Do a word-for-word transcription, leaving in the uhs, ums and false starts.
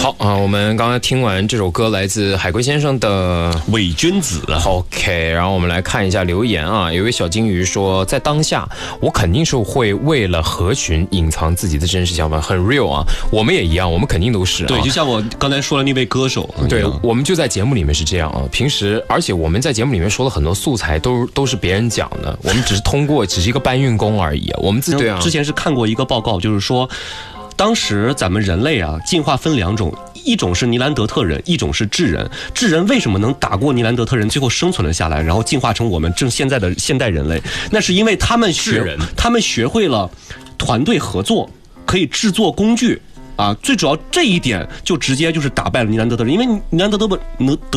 好啊，我们刚刚听完这首歌，来自海龟先生的 《伪君子》。 OK， 然后我们来看一下留言啊。有一位小金鱼说，在当下，我肯定是会为了合群隐藏自己的真实想法，很 real 啊。我们也一样，我们肯定都是、啊。 对，就像我刚才说的那位歌手， 对，我们就在节目里面是这样啊。平时，而且我们在节目里面说了很多素材，都都是别人讲的，我们只是通过，只是一个搬运工而已。我们自对啊， 之前是看过一个报告，就是说。当时咱们人类啊，进化分两种，一种是尼兰德特人，一种是智人。智人为什么能打过尼兰德特人，最后生存了下来，然后进化成我们正现在的现代人类？那是因为他们学，他们学会了团队合作，可以制作工具啊。最主要这一点就直接就是打败了尼兰德特人，因为尼兰德特人